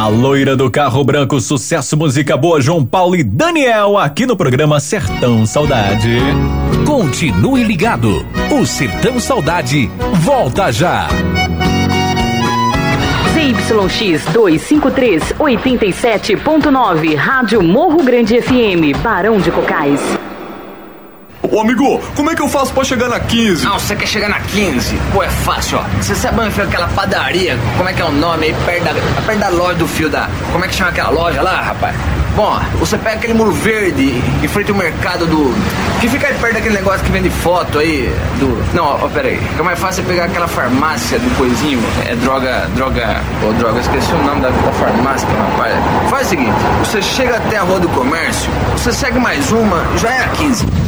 loira do carro branco, sucesso, música boa, João Paulo e Daniel, aqui no programa Sertão Saudade. Continue ligado, o Sertão Saudade volta já. ZYX 253, 87.9, Rádio Morro Grande FM, Barão de Cocais. Ô amigo, como é que eu faço pra chegar na 15? Não, você quer chegar na 15? Pô, é fácil, ó. Você sabe onde fica aquela padaria? Como é que é o nome aí? Perto da loja do fio da... Como é que chama aquela loja lá, rapaz? Bom, você pega aquele muro verde em frente ao mercado do... Que fica aí perto daquele negócio que vende foto aí do... Não, ó, peraí. Fica mais fácil pegar aquela farmácia do coisinho. É droga... Ô, droga, esqueci o nome da farmácia, rapaz. Faz o seguinte, você chega até a Rua do Comércio, você segue mais uma, já é a 15.